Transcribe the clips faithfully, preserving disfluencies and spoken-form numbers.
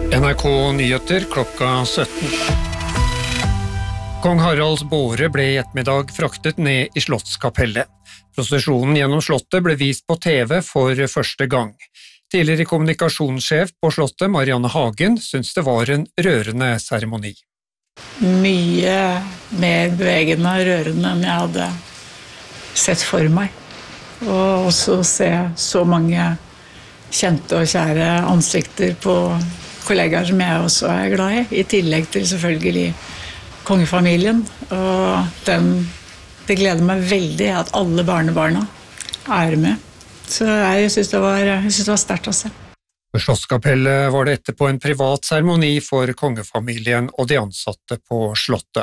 N R K Nyheter klokka sytten. Kong Haralds båre ble i ettermiddag fraktet ned i Slottskapellet. Prosesjonen gjennom slottet ble vist på T V for første gang. Tidligere kommunikasjonssjef på slottet, Marianne Hagen, syntes det var en rørende seremoni. Mye mer bevegende og rørende enn jeg hadde sett for meg. Og også se så mange kjente og kjære ansikter på kollegaer som jeg også er glad i, i tillegg til selvfølgelig kongefamilien. Og den, det gleder meg veldig at alle barnebarna er med. Så jeg synes det var, jeg synes det var sterkt å se. På Slottskapellet var det etterpå en privat seremoni for kongefamilien og de ansatte på slottet.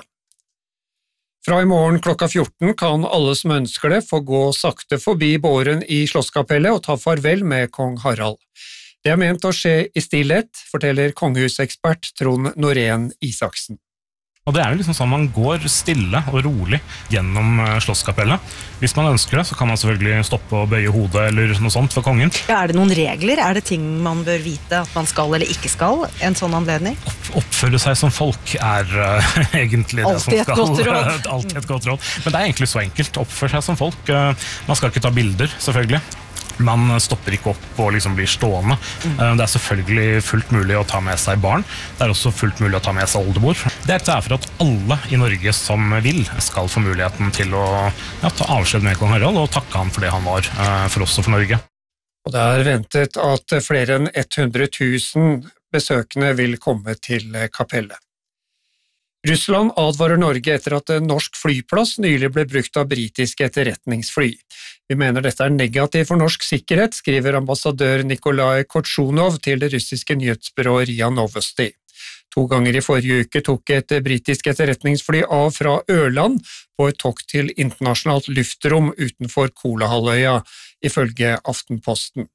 Fra i morgen klokka fjorten kan alle som ønsker det få gå sakte forbi båren i Slottskapellet og ta farvel med kong Harald. Det er ment å skje i stillhet, forteller kongehusekspert Trond Norén Isaksen. Og det er jo liksom sånn man går stille og rolig gjennom Slottskapellet. Hvis man ønsker det, så kan man selvfølgelig stoppe og bøye hodet eller noe sånt for kongen. Ja, er det noen regler? Er det ting man bør vite at man skal eller ikke skal? En sånn anledning? Opp, oppføre seg som folk er uh, egentlig det Alltid som skal. Alltid et godt råd. Alltid et godt råd. Men det er egentlig så enkelt. Oppføre seg som folk. Uh, man skal ikke ta bilder, selvfølgelig. Man stopper ikke opp og liksom blir stående. Det er selvfølgelig fullt mulig å ta med seg barn. Det er også fullt mulig å ta med seg oldemor. Dette er for at alle i Norge som vil skal få muligheten til å ja, ta avskjed med kong Harald og takke han for det han var for oss og for Norge. Og det er ventet at flere enn hundre tusen besøkende vil komme til kapellet. Russland advarer Norge etter at en norsk flyplass nylig ble brukt av britiske etterretningsfly. Vi mener dette er negativt for norsk sikkerhet, skriver ambassadør Nikolai Kortsjunov til det russiske nyhetsbyrået R I A Novosti. To ganger i forrige uke tok et britisk etterretningsfly av fra Ørland på et tokt til internasjonalt luftrom utenfor Kolahalvøya, ifølge Aftenposten.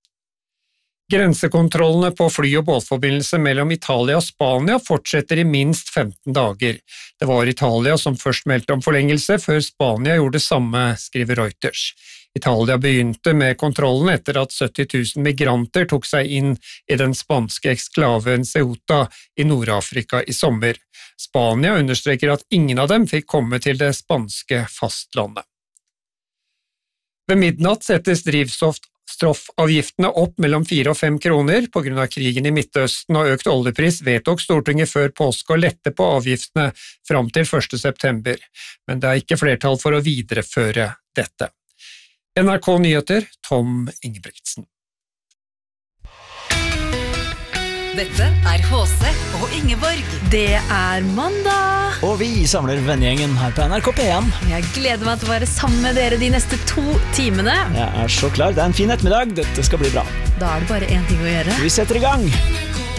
Grensekontrollene på fly- og båtforbindelse mellom Italia og Spania fortsetter i minst femten dager. Det var Italia som først meldte om forlengelse, før Spania gjorde det samme, skriver Reuters. Italia begynte med kontrollen etter at sytti tusen migranter tok seg inn i den spanske eksklaven Ceuta i Nord-Afrika i sommer. Spania understreker at ingen av dem fikk komme til det spanske fastlandet. Ved midnatt settes drivstoff Straffavgiftene opp mellom fire og fem kroner. På grunn av krigen i Midtøsten og økt oljepris vedtok Stortinget før påske å lette på avgiftene fram til første september, men det er ikke flertall for å videreføre dette. N R K Nyheter, Tom Ingebrigtsen. Dette er H C og Ingeborg. Det er mandag. Og vi samler vennegjengen her på N R K P én. Jeg gleder meg til å være sammen med dere de neste to timene. Jeg er så klar. Det er en fin ettermiddag. Dette skal bli bra. Da er det bare én ting å gjøre. Vi setter i gang.